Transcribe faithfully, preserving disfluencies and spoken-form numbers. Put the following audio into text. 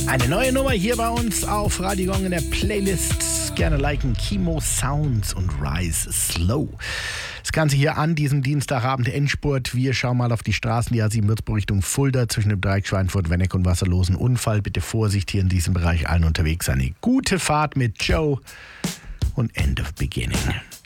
Eine neue Nummer hier bei uns auf Radio Gong in der Playlist. Gerne liken. Kimo Sounds und Rise Slow. Das Ganze hier an diesem Dienstagabend Endspurt. Wir schauen mal auf die Straßen. Die A sieben Würzburg Richtung Fulda zwischen dem Dreieck Schweinfurt, Wenneck und Wasserlosen Unfall. Bitte Vorsicht hier in diesem Bereich, allen unterwegs. Eine gute Fahrt mit Joe und End of Beginning.